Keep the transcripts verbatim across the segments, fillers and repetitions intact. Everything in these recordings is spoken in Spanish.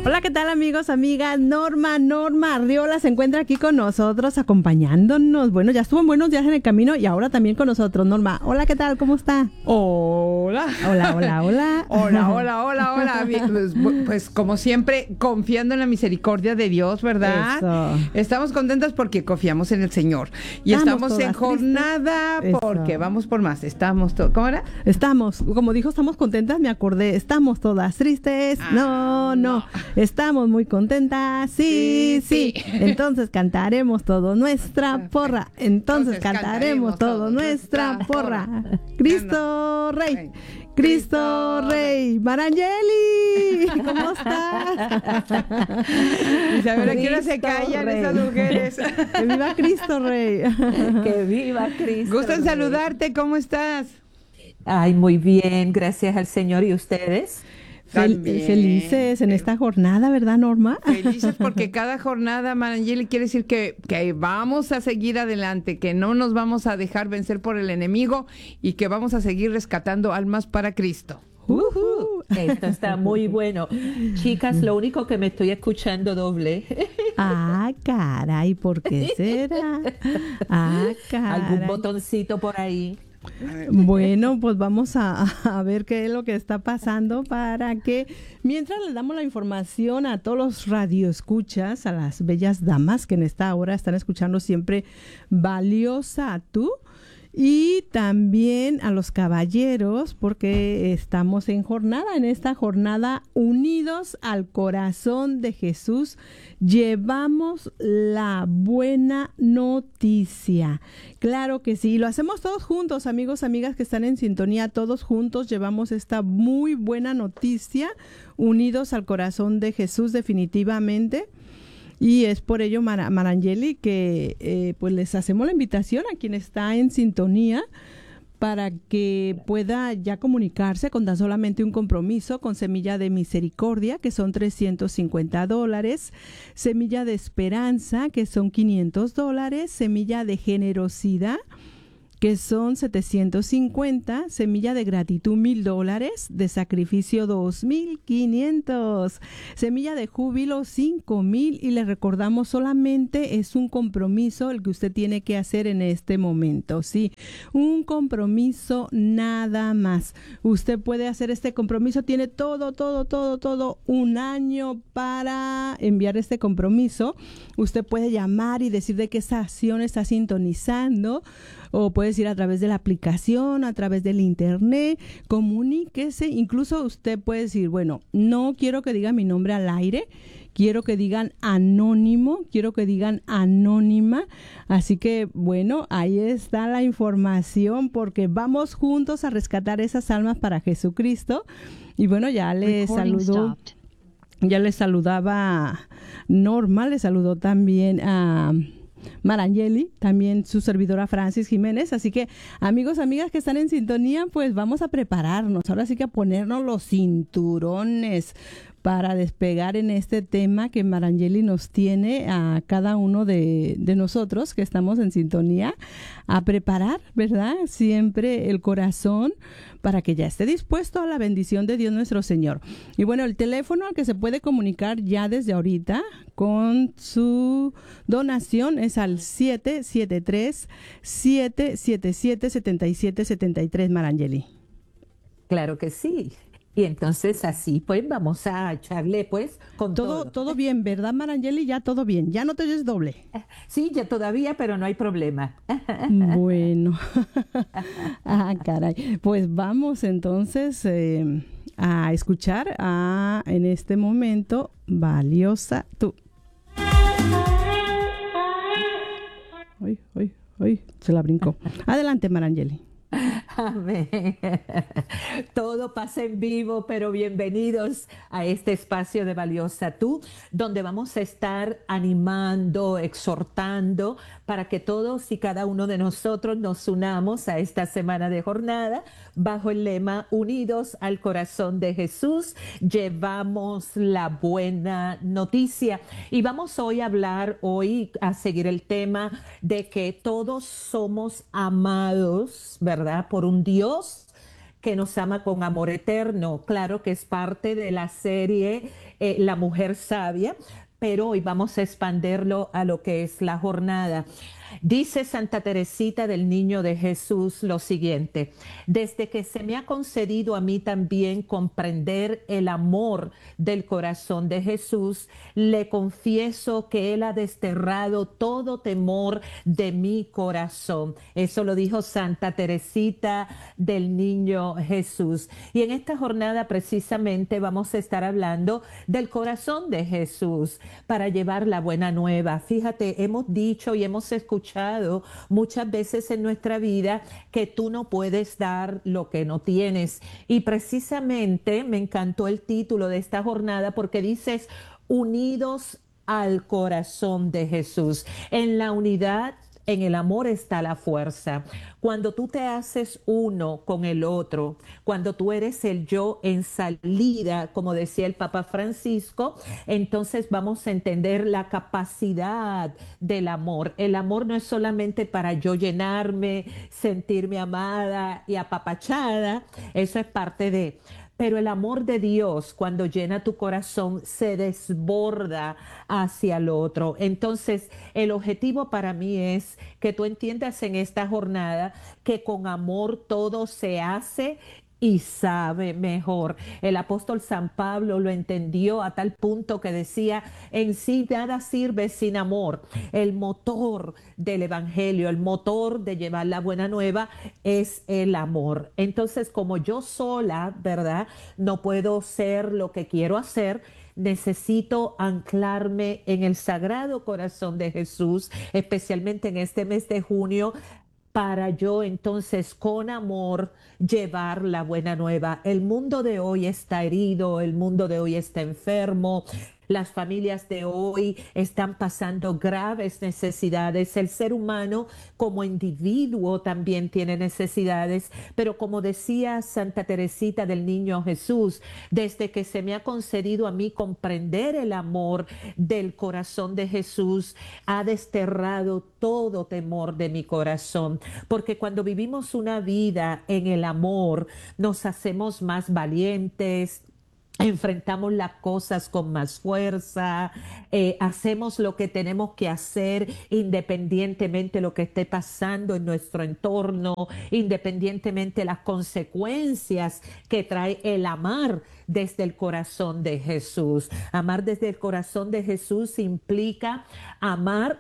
Hola, ¿qué tal, amigos, amigas? Norma, Norma Arriola se encuentra aquí con nosotros, acompañándonos. Bueno, ya estuvo en Buenos Días en el Camino y ahora también con nosotros. Norma, hola, ¿qué tal? ¿Cómo está? Hola. Hola, hola, hola. Hola, hola, hola, hola. Pues, pues como siempre, confiando en la misericordia de Dios, ¿verdad? Eso. Estamos contentas porque confiamos en el Señor. Y Estamos estamos en jornada tristes. porque Eso. vamos por más. Estamos to- ¿Cómo era? Estamos, como dijo, estamos contentas, me acordé. Estamos todas tristes. Ah, no, no, no. Estamos muy contentas. Sí, sí. Sí, sí. Entonces cantaremos todo nuestra porra. Entonces, Entonces cantaremos cantaremos todo todo nuestra nuestra porra. porra. Cristo Rey. Rey. Cristo Cristo Rey. Marangeli, ¿cómo estás? Dice, a ver, ¿a qué hora se Cristo callan Rey. esas mujeres? Que viva Cristo Rey. Que viva Cristo. Gustan Rey. saludarte, ¿cómo estás? Ay, muy bien, gracias al Señor. ¿Y ustedes? Fel- También. felices en esta jornada, ¿verdad, Norma? Felices porque cada jornada, Marangeli, quiere decir que, que vamos a seguir adelante, que no nos vamos a dejar vencer por el enemigo y que vamos a seguir rescatando almas para Cristo. Ujú. Esto está muy bueno. Chicas, lo único que me estoy escuchando doble. Ah, caray, ¿por qué será? Ah, Algún caray. botoncito por ahí. Bueno, pues vamos a, a ver qué es lo que está pasando para que, mientras les damos la información a todos los radioescuchas, a las bellas damas que en esta hora están escuchando siempre Valiosa Tú, y también a los caballeros, porque estamos en jornada, en esta jornada unidos al corazón de Jesús, llevamos la buena noticia. Claro que sí, lo hacemos todos juntos, amigos, amigas que están en sintonía, todos juntos llevamos esta muy buena noticia, unidos al corazón de Jesús definitivamente. Y es por ello, Mar- Marangeli, que eh, pues les hacemos la invitación a quien está en sintonía para que pueda ya comunicarse con tan solamente un compromiso con Semilla de Misericordia, que son trescientos cincuenta dólares, Semilla de Esperanza, que son quinientos dólares, Semilla de Generosidad, que son setecientos cincuenta, Semilla de Gratitud mil dólares, de Sacrificio dos mil quinientos, Semilla de Júbilo cinco mil, y le recordamos, solamente es un compromiso el que usted tiene que hacer en este momento, sí, un compromiso nada más. Usted puede hacer este compromiso, tiene todo, todo, todo, todo un año para enviar este compromiso. Usted puede llamar y decir de qué estación está sintonizando, o puedes ir a través de la aplicación, a través del internet, comuníquese. Incluso usted puede decir, bueno, no quiero que diga mi nombre al aire, quiero que digan anónimo, quiero que digan anónima. Así que, bueno, ahí está la información, porque vamos juntos a rescatar esas almas para Jesucristo. Y bueno, ya le saludó, ya le saludaba Norma, le saludó también a Marangeli, también su servidora Francis Jiménez. Así que, amigos, amigas que están en sintonía, pues vamos a prepararnos, ahora sí que a ponernos los cinturones para despegar en este tema que Marangeli nos tiene a cada uno de, de nosotros que estamos en sintonía, a preparar, ¿verdad? Siempre el corazón para que ya esté dispuesto a la bendición de Dios nuestro Señor. Y bueno, el teléfono al que se puede comunicar ya desde ahorita con su donación es al siete siete tres, siete siete siete, siete siete siete tres, Marangeli. Claro que sí. Y entonces así pues vamos a echarle pues con Todo, todo. todo bien, ¿verdad, Marangeli? Ya todo bien, ya no te oyes doble. Sí, ya todavía, pero no hay problema. Bueno, ah, caray. Pues vamos entonces eh, a escuchar a, en este momento, Valiosa Tú. Uy, uy, uy, se la brincó. Adelante, Marangeli. Amén. Todo pasa en vivo, pero bienvenidos a este espacio de Valiosa Tú, donde vamos a estar animando, exhortando, para que todos y cada uno de nosotros nos unamos a esta semana de jornada bajo el lema Unidos al Corazón de Jesús. Llevamos la buena noticia y vamos hoy a hablar, hoy a seguir el tema de que todos somos amados, ¿verdad? Por un Dios que nos ama con amor eterno. Claro que es parte de la serie eh, La Mujer Sabia, pero hoy vamos a expandirlo a lo que es la jornada. Dice Santa Teresita del Niño de Jesús lo siguiente: desde que se me ha concedido a mí también comprender el amor del corazón de Jesús, le confieso que Él ha desterrado todo temor de mi corazón. Eso lo dijo Santa Teresita del Niño Jesús. Y en esta jornada precisamente vamos a estar hablando del corazón de Jesús para llevar la buena nueva. Fíjate, hemos dicho y hemos escuchado muchas veces en nuestra vida que tú no puedes dar lo que no tienes. Y precisamente me encantó el título de esta jornada porque dices unidos al corazón de Jesús. En la unidad, en el amor está la fuerza. Cuando tú te haces uno con el otro, cuando tú eres el yo en salida, como decía el Papa Francisco, entonces vamos a entender la capacidad del amor. El amor no es solamente para yo llenarme, sentirme amada y apapachada, eso es parte de... Pero el amor de Dios, cuando llena tu corazón, se desborda hacia el otro. Entonces, el objetivo para mí es que tú entiendas en esta jornada que con amor todo se hace y sabe mejor. El apóstol San Pablo lo entendió a tal punto que decía: en sí nada sirve sin amor. El motor del evangelio, el motor de llevar la buena nueva es el amor. Entonces, como yo sola, ¿verdad?, no puedo ser lo que quiero hacer, necesito anclarme en el Sagrado Corazón de Jesús, especialmente en este mes de junio, para yo entonces con amor llevar la buena nueva. El mundo de hoy está herido, el mundo de hoy está enfermo, las familias de hoy están pasando graves necesidades. El ser humano como individuo también tiene necesidades, pero como decía Santa Teresita del Niño Jesús, desde que se me ha concedido a mí comprender el amor del corazón de Jesús, ha desterrado todo temor de mi corazón, porque cuando vivimos una vida en el amor, nos hacemos más valientes, enfrentamos las cosas con más fuerza, eh, hacemos lo que tenemos que hacer independientemente de lo que esté pasando en nuestro entorno, independientemente de las consecuencias que trae el amar desde el corazón de Jesús. Amar desde el corazón de Jesús implica amar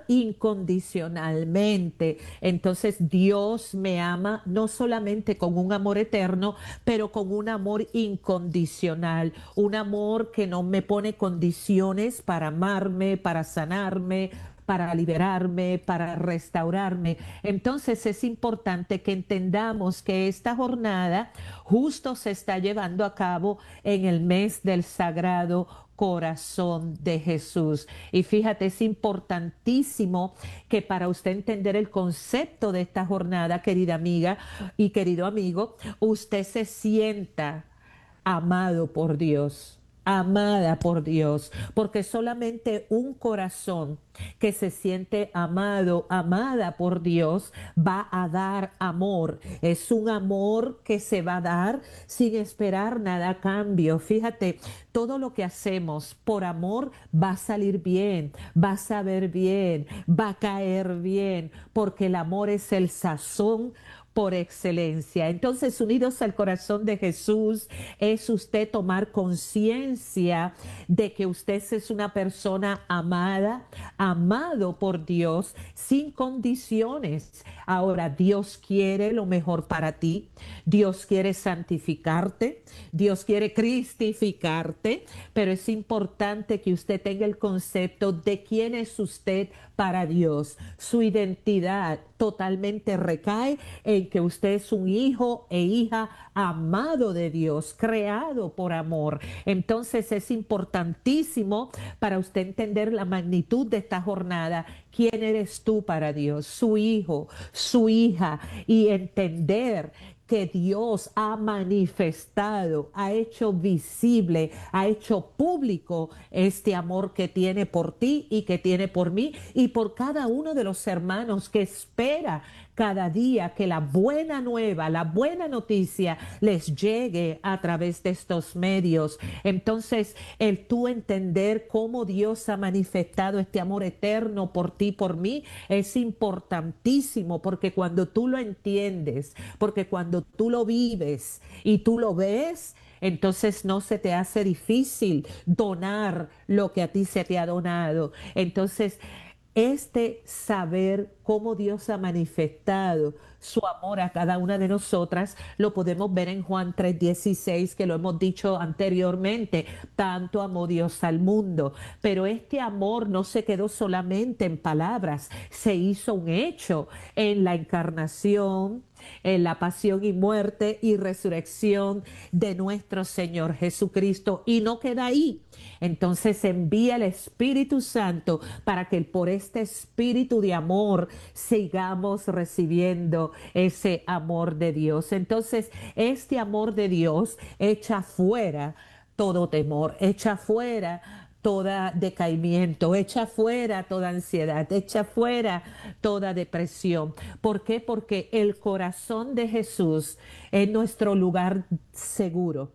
incondicionalmente. Entonces Dios me ama no solamente con un amor eterno, pero con un amor incondicional. Un amor que no me pone condiciones para amarme, para sanarme, para liberarme, para restaurarme. Entonces es importante que entendamos que esta jornada justo se está llevando a cabo en el mes del Sagrado Corazón de Jesús. Y fíjate, es importantísimo que para usted entender el concepto de esta jornada, querida amiga y querido amigo, usted se sienta amado por Dios, amada por Dios, porque solamente un corazón que se siente amado, amada por Dios, va a dar amor. Es un amor que se va a dar sin esperar nada a cambio. Fíjate, todo lo que hacemos por amor va a salir bien, va a saber bien, va a caer bien, porque el amor es el sazón por excelencia. Entonces, unidos al corazón de Jesús, es usted tomar conciencia de que usted es una persona amada, amado por Dios, sin condiciones. Ahora, Dios quiere lo mejor para ti, Dios quiere santificarte, Dios quiere cristificarte, pero es importante que usted tenga el concepto de quién es usted para Dios. Su identidad totalmente recae en que usted es un hijo e hija amado de Dios, creado por amor. Entonces es importantísimo para usted entender la magnitud de esta jornada. ¿Quién eres tú para Dios? Su hijo, su hija, y entender que Dios ha manifestado, ha hecho visible, ha hecho público este amor que tiene por ti y que tiene por mí y por cada uno de los hermanos, que espera cada día que la buena nueva, la buena noticia les llegue a través de estos medios. Entonces, el tú entender cómo Dios ha manifestado este amor eterno por ti, por mí, es importantísimo, porque cuando tú lo entiendes, porque cuando tú lo vives y tú lo ves, entonces no se te hace difícil donar lo que a ti se te ha donado. Entonces, este saber cómo Dios ha manifestado su amor a cada una de nosotras, lo podemos ver en Juan tres dieciséis, que lo hemos dicho anteriormente, tanto amó Dios al mundo. Pero este amor no se quedó solamente en palabras, se hizo un hecho en la encarnación, en la pasión y muerte y resurrección de nuestro Señor Jesucristo, y no queda ahí. Entonces envía el Espíritu Santo para que por este espíritu de amor sigamos recibiendo ese amor de Dios. Entonces este amor de Dios echa fuera todo temor, echa fuera todo decaimiento, echa fuera toda ansiedad, echa fuera toda depresión. ¿Por qué? Porque el corazón de Jesús es nuestro lugar seguro.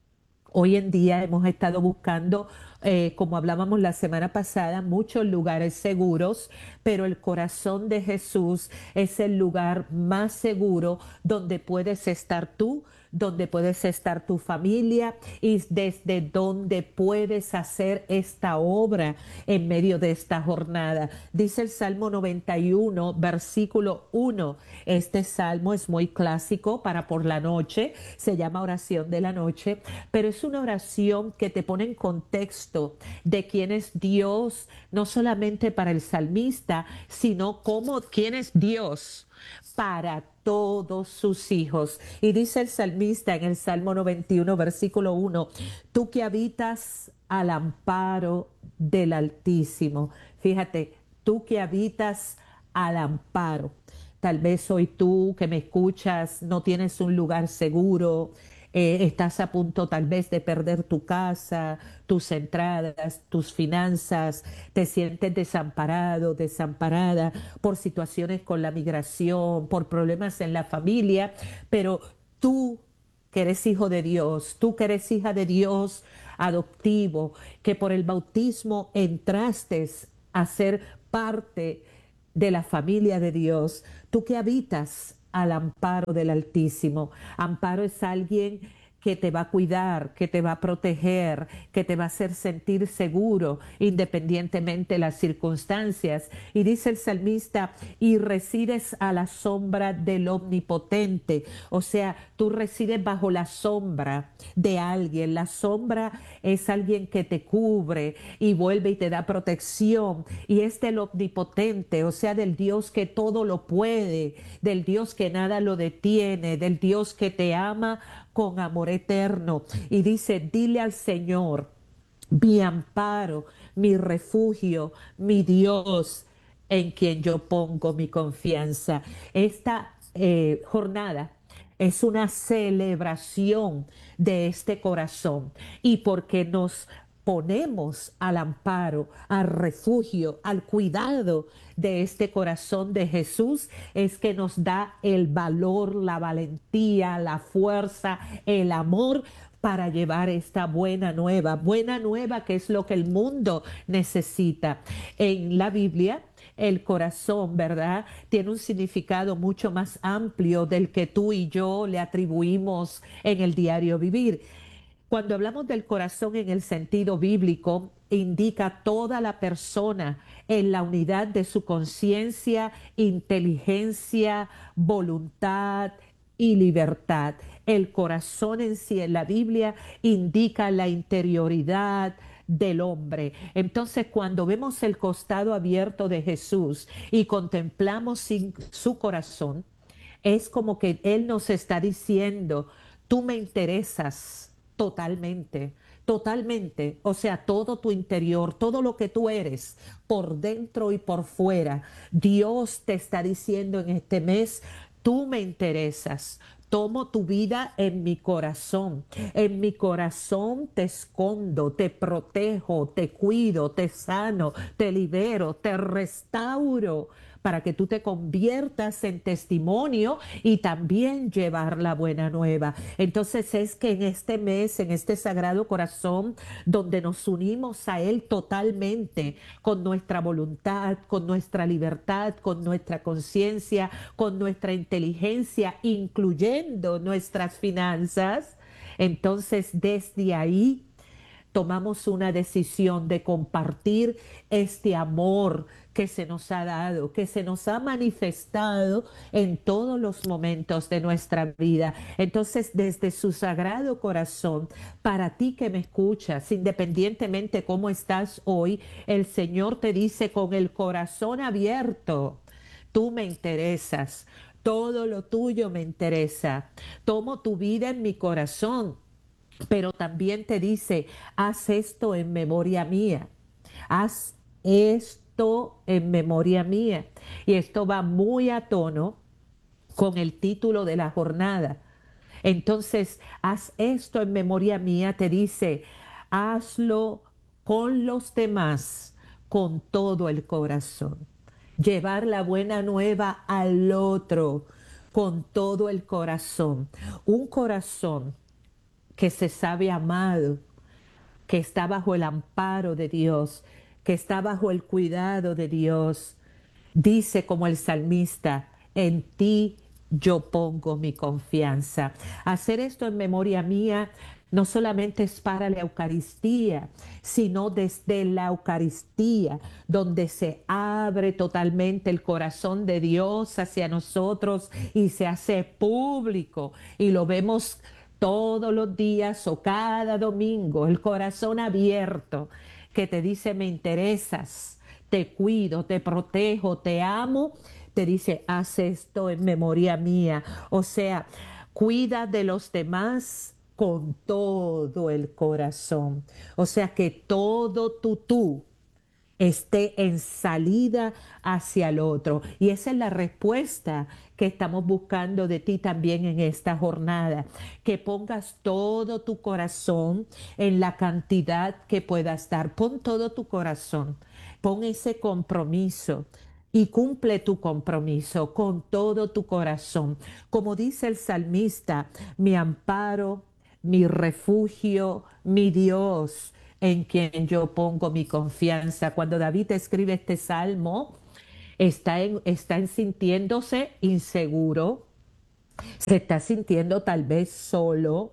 Hoy en día hemos estado buscando, eh, como hablábamos la semana pasada, muchos lugares seguros, pero el corazón de Jesús es el lugar más seguro donde puedes estar tú, donde puedes estar tu familia y desde donde puedes hacer esta obra en medio de esta jornada. Dice el Salmo noventa y uno, versículo uno. Este salmo es muy clásico para por la noche, se llama oración de la noche, pero es una oración que te pone en contexto de quién es Dios, no solamente para el salmista, sino como quién es Dios para todos sus hijos. Y dice el salmista en el Salmo noventa y uno, versículo uno, tú que habitas al amparo del Altísimo. Fíjate, tú que habitas al amparo. Tal vez hoy tú que me escuchas no tienes un lugar seguro, eh, estás a punto tal vez de perder tu casa, tus entradas, tus finanzas, te sientes desamparado, desamparada por situaciones con la migración, por problemas en la familia, pero tú que eres hijo de Dios, tú que eres hija de Dios adoptivo, que por el bautismo entraste a ser parte de la familia de Dios, tú que habitas al amparo del Altísimo. Amparo es alguien que te va a cuidar, que te va a proteger, que te va a hacer sentir seguro independientemente de las circunstancias. Y dice el salmista, y resides a la sombra del Omnipotente. O sea, tú resides bajo la sombra de alguien. La sombra es alguien que te cubre y vuelve y te da protección. Y es del Omnipotente, o sea, del Dios que todo lo puede, del Dios que nada lo detiene, del Dios que te ama con amor eterno. Y dice, dile al Señor, mi amparo, mi refugio, mi Dios, en quien yo pongo mi confianza. Esta eh, jornada es una celebración de este corazón, y porque nos ponemos al amparo, al refugio, al cuidado de este corazón de Jesús, es que nos da el valor, la valentía, la fuerza, el amor para llevar esta buena nueva, buena nueva que es lo que el mundo necesita. En la Biblia, el corazón, ¿verdad?, tiene un significado mucho más amplio del que tú y yo le atribuimos en el diario vivir. Cuando hablamos del corazón en el sentido bíblico, indica toda la persona en la unidad de su conciencia, inteligencia, voluntad y libertad. El corazón en sí en la Biblia indica la interioridad del hombre. Entonces, cuando vemos el costado abierto de Jesús y contemplamos su corazón, es como que Él nos está diciendo, tú me interesas totalmente, totalmente, o sea, todo tu interior, todo lo que tú eres, por dentro y por fuera. Dios te está diciendo en este mes, tú me interesas. Tomo tu vida en mi corazón. En mi corazón te escondo, te protejo, te cuido, te sano, te libero, te restauro para que tú te conviertas en testimonio y también llevar la buena nueva. Entonces es que en este mes, en este Sagrado Corazón, donde nos unimos a Él totalmente, con nuestra voluntad, con nuestra libertad, con nuestra conciencia, con nuestra inteligencia, incluyendo nuestras finanzas, entonces desde ahí tomamos una decisión de compartir este amor que se nos ha dado, que se nos ha manifestado en todos los momentos de nuestra vida. Entonces, desde su Sagrado Corazón, para ti que me escuchas, independientemente cómo estás hoy, el Señor te dice con el corazón abierto: tú me interesas, todo lo tuyo me interesa, tomo tu vida en mi corazón. Pero también te dice: haz esto en memoria mía, haz esto en memoria mía. Y esto va muy a tono con el título de la jornada. Entonces, haz esto en memoria mía, te dice: hazlo con los demás, con todo el corazón. Llevar la buena nueva al otro con todo el corazón. Un corazón que se sabe amado, que está bajo el amparo de Dios, que está bajo el cuidado de Dios. Dice como el salmista: en ti yo pongo mi confianza. Hacer esto en memoria mía no solamente es para la Eucaristía, sino desde la Eucaristía, donde se abre totalmente el corazón de Dios hacia nosotros y se hace público, y lo vemos todos los días o cada domingo, el corazón abierto que te dice: me interesas, te cuido, te protejo, te amo. Te dice: haz esto en memoria mía. O sea, cuida de los demás con todo el corazón. O sea, que todo tu tú esté en salida hacia el otro. Y esa es la respuesta que estamos buscando de ti también en esta jornada. Que pongas todo tu corazón en la cantidad que puedas dar. Pon todo tu corazón. Pon ese compromiso. Y cumple tu compromiso con todo tu corazón. Como dice el salmista: mi amparo, mi refugio, mi Dios, en quien yo pongo mi confianza. Cuando David escribe este salmo, está, en, está en sintiéndose inseguro, se está sintiendo tal vez solo,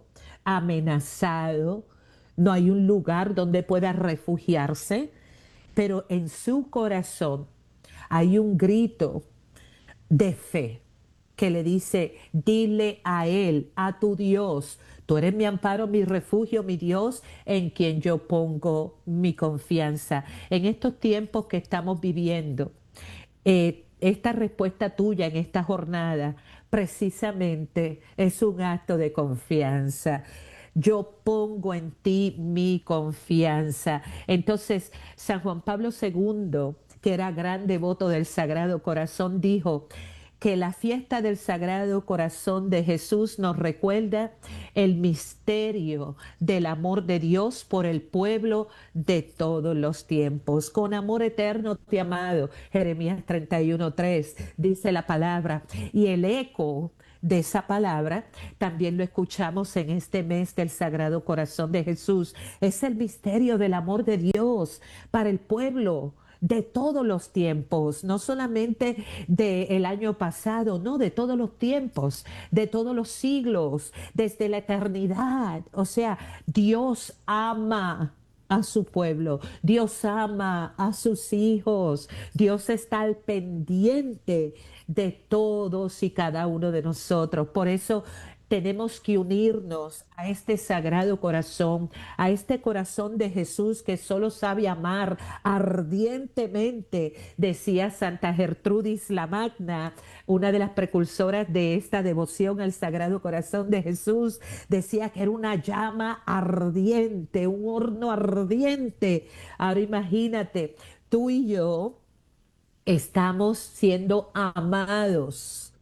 amenazado, no hay un lugar donde pueda refugiarse, pero en su corazón hay un grito de fe que le dice: dile a Él, a tu Dios: tú eres mi amparo, mi refugio, mi Dios, en quien yo pongo mi confianza. En estos tiempos que estamos viviendo, eh, esta respuesta tuya en esta jornada precisamente es un acto de confianza. Yo pongo en ti mi confianza. Entonces, San Juan Pablo segundo, que era gran devoto del Sagrado Corazón, dijo que la fiesta del Sagrado Corazón de Jesús nos recuerda el misterio del amor de Dios por el pueblo de todos los tiempos. Con amor eterno te he amado, Jeremías treinta y uno, tres, dice la palabra. Y el eco de esa palabra también lo escuchamos en este mes del Sagrado Corazón de Jesús. Es el misterio del amor de Dios para el pueblo de todos los tiempos, no solamente del año pasado, no, de todos los tiempos, de todos los siglos, desde la eternidad. O sea, Dios ama a su pueblo, Dios ama a sus hijos, Dios está al pendiente de todos y cada uno de nosotros. Por eso tenemos que unirnos a este Sagrado Corazón, a este corazón de Jesús que solo sabe amar ardientemente, decía Santa Gertrudis la Magna, una de las precursoras de esta devoción al Sagrado Corazón de Jesús. Decía que era una llama ardiente, un horno ardiente. Ahora imagínate, tú y yo estamos siendo amados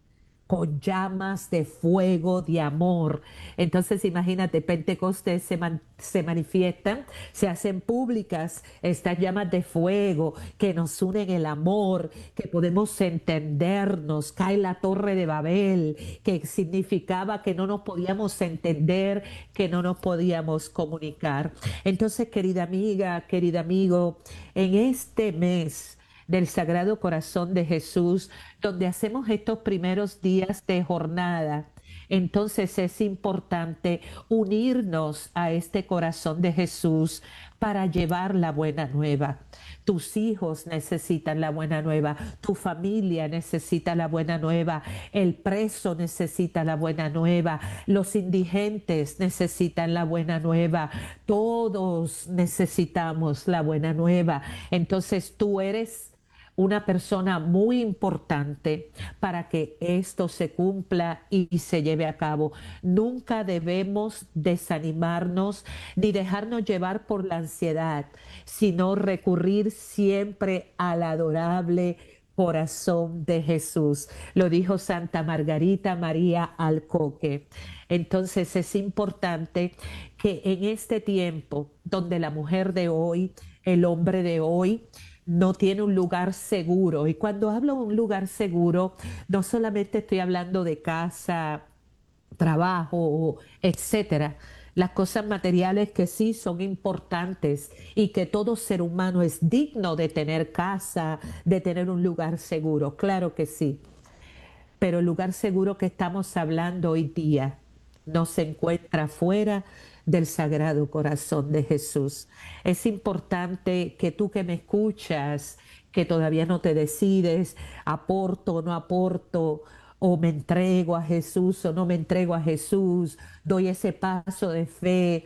con llamas de fuego, de amor. Entonces imagínate, Pentecostés se, man, se manifiestan, se hacen públicas estas llamas de fuego que nos unen el amor, que podemos entendernos. Cae la torre de Babel, que significaba que no nos podíamos entender, que no nos podíamos comunicar. Entonces, querida amiga, querido amigo, en este mes del Sagrado Corazón de Jesús, donde hacemos estos primeros días de jornada, entonces es importante unirnos a este corazón de Jesús para llevar la buena nueva. Tus hijos necesitan la buena nueva, tu familia necesita la buena nueva, el preso necesita la buena nueva, los indigentes necesitan la buena nueva, todos necesitamos la buena nueva. Entonces tú eres una persona muy importante para que esto se cumpla y se lleve a cabo. Nunca debemos desanimarnos ni dejarnos llevar por la ansiedad, sino recurrir siempre al adorable corazón de Jesús. Lo dijo Santa Margarita María Alcoque. Entonces es importante que en este tiempo donde la mujer de hoy, el hombre de hoy, no tiene un lugar seguro. Y cuando hablo de un lugar seguro, no solamente estoy hablando de casa, trabajo, etcétera. Las cosas materiales que sí son importantes y que todo ser humano es digno de tener casa, de tener un lugar seguro. Claro que sí. Pero el lugar seguro que estamos hablando hoy día no se encuentra fuera del Sagrado Corazón de Jesús. Es importante que tú que me escuchas, que todavía no te decides, aporto o no aporto, o me entrego a Jesús o no me entrego a Jesús, doy ese paso de fe.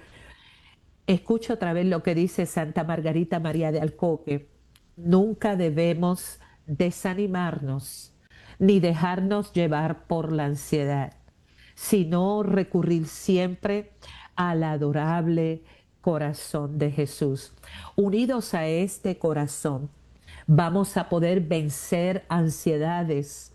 Escucha otra vez lo que dice Santa Margarita María de Alcoque. Nunca debemos desanimarnos ni dejarnos llevar por la ansiedad, sino recurrir siempre al adorable corazón de Jesús. Unidos a este corazón, vamos a poder vencer ansiedades,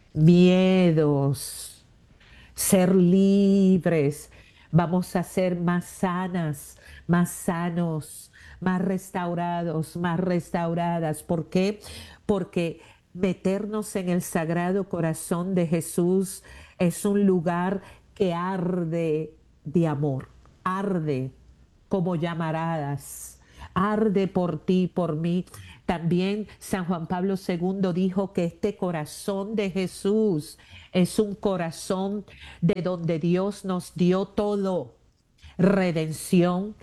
miedos, ser libres. Vamos a ser más sanas, más sanos, más restaurados, más restauradas. ¿Por qué? Porque meternos en el Sagrado Corazón de Jesús es un lugar que arde de amor, arde como llamaradas, arde por ti, por mí. También San Juan Pablo segundo dijo que este corazón de Jesús es un corazón de donde Dios nos dio todo: redención,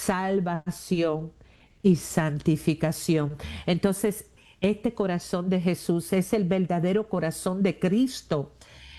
salvación y santificación. Entonces, este corazón de Jesús es el verdadero corazón de Cristo.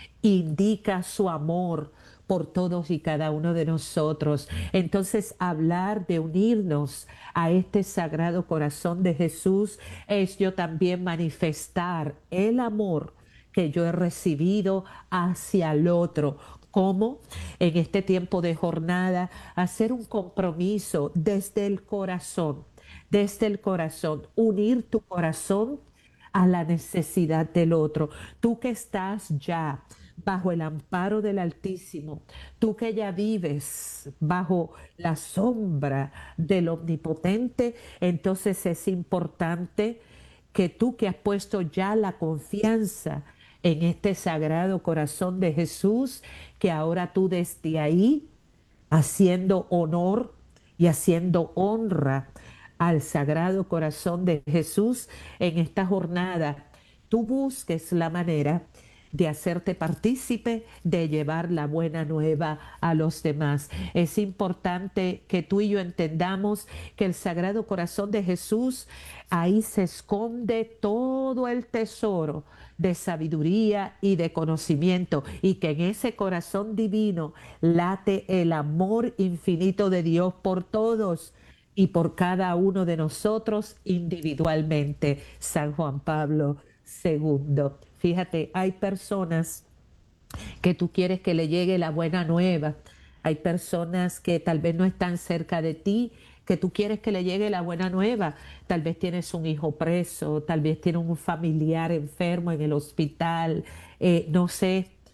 Indica su amor por todos y cada uno de nosotros. Entonces, hablar de unirnos a este Sagrado Corazón de Jesús es yo también manifestar el amor que yo he recibido hacia el otro. ¿Cómo? En este tiempo de jornada, hacer un compromiso desde el corazón, desde el corazón, unir tu corazón a la necesidad del otro. Tú que estás ya bajo el amparo del Altísimo, tú que ya vives bajo la sombra del Omnipotente, entonces es importante que tú que has puesto ya la confianza en este Sagrado Corazón de Jesús, que ahora tú desde ahí, haciendo honor y haciendo honra al Sagrado Corazón de Jesús en esta jornada, tú busques la manera de hacerte partícipe, de llevar la buena nueva a los demás. Es importante que tú y yo entendamos que el Sagrado Corazón de Jesús, ahí se esconde todo el tesoro de sabiduría y de conocimiento, y que en ese corazón divino late el amor infinito de Dios por todos y por cada uno de nosotros individualmente. San Juan Pablo segundo. Fíjate, hay personas que tú quieres que le llegue la buena nueva. Hay personas que tal vez no están cerca de ti, que tú quieres que le llegue la buena nueva. Tal vez tienes un hijo preso, tal vez tienes un familiar enfermo en el hospital, eh, no sé.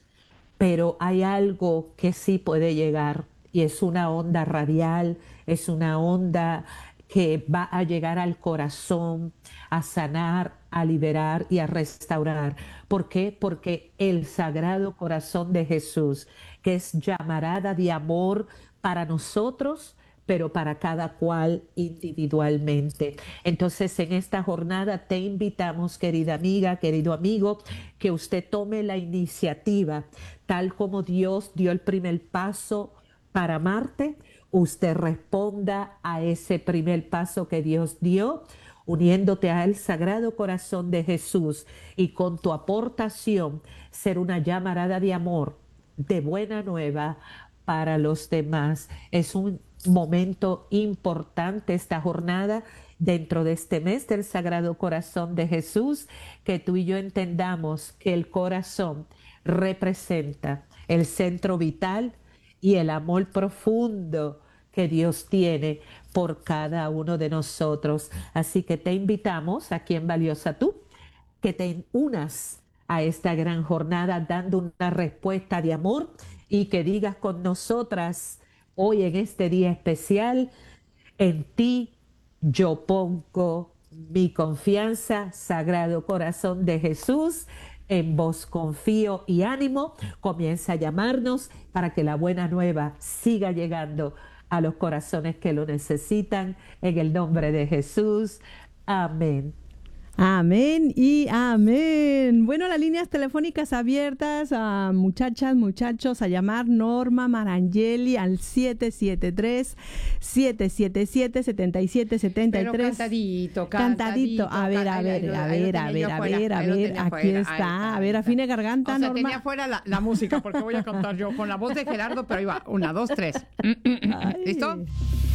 pero hay algo que sí puede llegar y es una onda radial, es una onda que va a llegar al corazón, a sanar, a liberar y a restaurar. ¿Por qué? Porque el Sagrado Corazón de Jesús, que es llamarada de amor para nosotros, pero para cada cual individualmente. Entonces, en esta jornada te invitamos, querida amiga, querido amigo, que usted tome la iniciativa, tal como Dios dio el primer paso para amarte, usted responda a ese primer paso que Dios dio, uniéndote al Sagrado Corazón de Jesús y con tu aportación ser una llamarada de amor, de buena nueva para los demás. Es un momento importante esta jornada dentro de este mes del Sagrado Corazón de Jesús, que tú y yo entendamos que el corazón representa el centro vital y el amor profundo que Dios tiene por cada uno de nosotros. Así que te invitamos aquí en Valiosa Tú, que te unas a esta gran jornada dando una respuesta de amor y que digas con nosotras hoy en este día especial: en ti yo pongo mi confianza, Sagrado Corazón de Jesús, en vos confío y ánimo. Comienza a llamarnos para que la buena nueva siga llegando a los corazones que lo necesitan, en el nombre de Jesús. Amén. Amén y amén. Bueno, las líneas telefónicas abiertas a muchachas, muchachos, a llamar Norma Marangeli al siete siete tres, siete siete siete, siete siete siete tres. Pero cantadito, cantadito. A ver, a ver, a ver, a ver, a ver, a ver, aquí está. A ver, afine garganta, o sea, Norma. tenía fuera la, la música, porque voy a cantar yo con la voz de Gerardo, pero iba, una, dos, tres. ¿Listo?